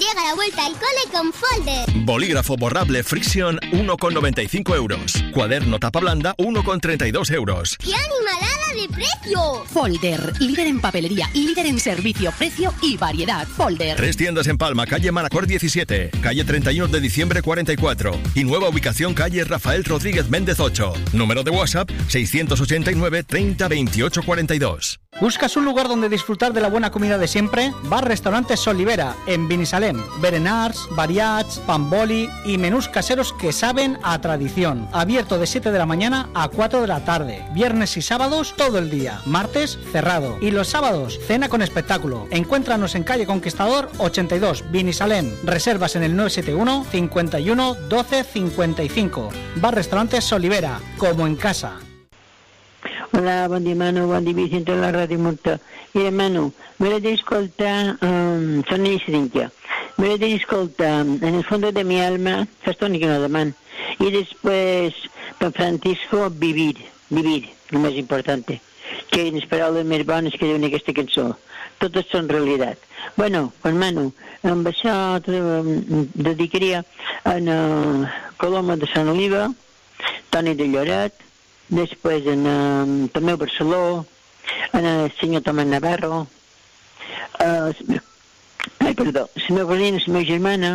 Pega la vuelta al cole con Folder. Bolígrafo borrable Friction, 1,95 euros. Cuaderno tapa blanda, 1,32 euros. ¡Qué animalada de precio! Folder, líder en papelería, líder en servicio, precio y variedad. Folder. 3 tiendas en Palma, calle Manacor 17, calle 31 de diciembre 44 y nueva ubicación calle Rafael Rodríguez Méndez 8. Número de WhatsApp 689 30 28 42. ¿Buscas un lugar donde disfrutar de la buena comida de siempre? Bar-restaurante Solivera, en Binissalem. Berenars, variats, pamboli y menús caseros que saben a tradición. Abierto de 7 de la mañana a 4 de la tarde. Viernes y sábados todo el día. Martes cerrado. Y los sábados cena con espectáculo. Encuéntranos en calle Conquistador 82, Binissalem. Reservas en el 971 51 12 55. Bar-restaurante Solivera, como en casa. Hola, bon dia, Manu, bon dia, Vicente, a la Ràdio Morta. Mira, Manu, m'agrada d'escoltar, són Cintia, m'agrada d'escoltar En el fondo de mi alma, fa estona que no deman, i després, per Francisco, vivir, el més important, que les paraules més bones que diuen aquesta cançó, totes són realitat. Bueno, pues Manu, amb això dedicaria a Coloma de Sant Oliva, Toni de Lloret, després en Tomeu Barceló, en el senyor Tomàs Navarro, la meva cosina, la meva germana,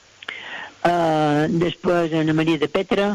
després en Maria de Petra,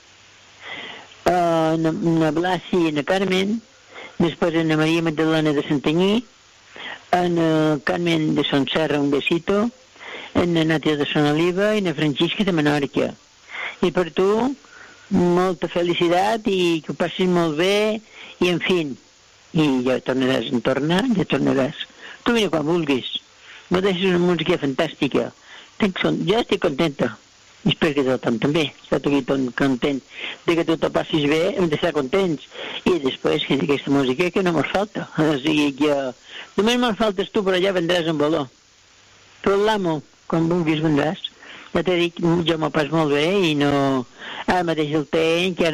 en Blasi i en Carmen, després en Maria Magdalena de Santanyí, en Carmen de Son Serra, un besito, en Nàtia de Son Oliva i en Francisca de Menorca. I per tu, molta felicitat i que ho passis molt bé i en fi, i ja tornaràs ja tornaràs. Tu vine quan vulguis, no deixes una música fantàstica. Jo estic contenta i espero que tothom també està tot content de que tu t'ho passis bé, hem d'estar contents i després que aquesta música que no mos falta, o sigui que només mos faltes tu, però ja vendràs en valor. Tu l'amo, quan vulguis vendràs. Ja t'he dit, jo m'ho pas molt bé i no... Ara mateix el tenc,